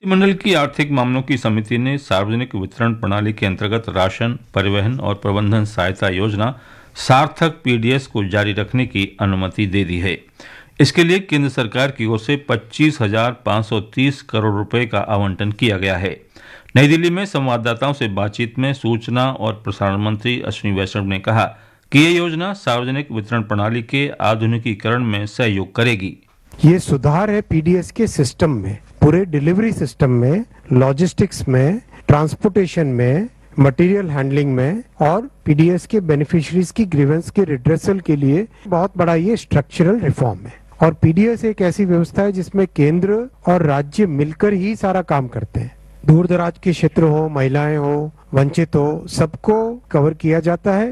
मंत्रिमंडल की आर्थिक मामलों की समिति ने सार्वजनिक वितरण प्रणाली के अंतर्गत राशन, परिवहन और प्रबंधन सहायता योजना सार्थक पीडीएस को जारी रखने की अनुमति दे दी है। इसके लिए केंद्र सरकार की ओर से 25,530 करोड़ रुपए का आवंटन किया गया है। नई दिल्ली में संवाददाताओं से बातचीत में सूचना और प्रसारण मंत्री अश्विनी वैष्णव ने कहा कि ये योजना सार्वजनिक वितरण प्रणाली के आधुनिकीकरण में सहयोग करेगी। ये सुधार है पीडीएस के सिस्टम में, पूरे डिलीवरी सिस्टम में, लॉजिस्टिक्स में, ट्रांसपोर्टेशन में, मटेरियल हैंडलिंग में और पीडीएस के बेनिफिशियरीज की ग्रीवेंस के रिड्रेसल के लिए बहुत बड़ा ये स्ट्रक्चरल रिफॉर्म है। और पीडीएस एक ऐसी व्यवस्था है जिसमें केंद्र और राज्य मिलकर ही सारा काम करते हैं। दूर दराज के क्षेत्र हो, महिलाएं हो, वंचित हो, सबको कवर किया जाता है।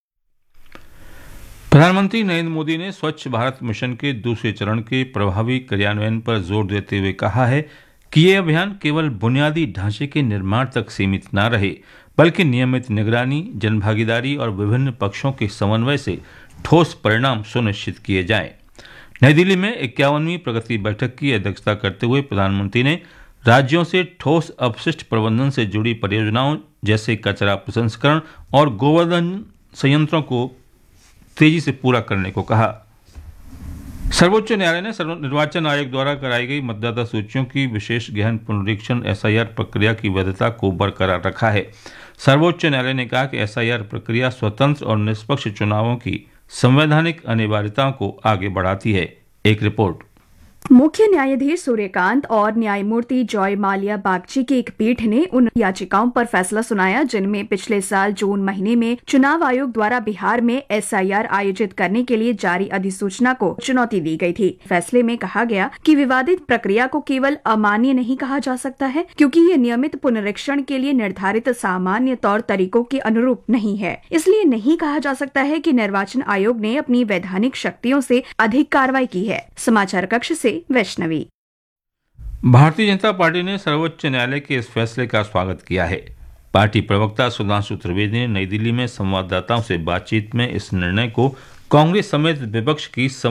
प्रधानमंत्री नरेंद्र मोदी ने स्वच्छ भारत मिशन के दूसरे चरण के प्रभावी क्रियान्वयन पर जोर देते हुए कहा है कि ये अभियान केवल बुनियादी ढांचे के निर्माण तक सीमित न रहे, बल्कि नियमित निगरानी, जनभागीदारी और विभिन्न पक्षों के समन्वय से ठोस परिणाम सुनिश्चित किए जाएं। नई दिल्ली में 51वीं प्रगति बैठक की अध्यक्षता करते हुए प्रधानमंत्री ने राज्यों से ठोस अपशिष्ट प्रबंधन से जुड़ी परियोजनाओं जैसे कचरा प्रसंस्करण और गोवर्धन संयंत्रों को तेजी से पूरा करने को कहा। सर्वोच्च न्यायालय ने निर्वाचन आयोग द्वारा कराई गई मतदाता सूचियों की विशेष गहन पुनरीक्षण एसआईआर प्रक्रिया की वैधता को बरकरार रखा है। सर्वोच्च न्यायालय ने कहा कि एसआईआर प्रक्रिया स्वतंत्र और निष्पक्ष चुनावों की संवैधानिक अनिवार्यताओं को आगे बढ़ाती है। एक रिपोर्ट। मुख्य न्यायाधीश सूर्यकांत और न्यायमूर्ति जॉय माल्या बागची की एक पीठ ने उन याचिकाओं पर फैसला सुनाया जिनमें पिछले साल जून महीने में चुनाव आयोग द्वारा बिहार में एसआईआर आयोजित करने के लिए जारी अधिसूचना को चुनौती दी गई थी। फैसले में कहा गया कि विवादित प्रक्रिया को केवल अमान्य नहीं कहा जा सकता है, क्योंकि ये नियमित पुनरीक्षण के लिए निर्धारित सामान्य तौर तरीकों के अनुरूप नहीं है। इसलिए नहीं कहा जा सकता है कि निर्वाचन आयोग ने अपनी वैधानिक शक्तियों से अधिक कार्रवाई की है। समाचार कक्ष से वैष्णवी। भारतीय जनता पार्टी ने सर्वोच्च न्यायालय के इस फैसले का स्वागत किया है। पार्टी प्रवक्ता सुधांशु त्रिवेदी ने नई दिल्ली में संवाददाताओं से बातचीत में इस निर्णय को कांग्रेस समेत विपक्ष की